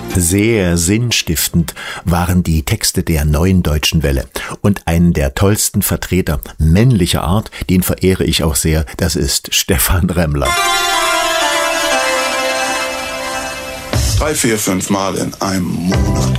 Sehr sinnstiftend waren die Texte der Neuen Deutschen Welle. Und einen der tollsten Vertreter männlicher Art, den verehre ich auch sehr, das ist Stefan Remmler. 3, 4, 5 Mal in einem Monat.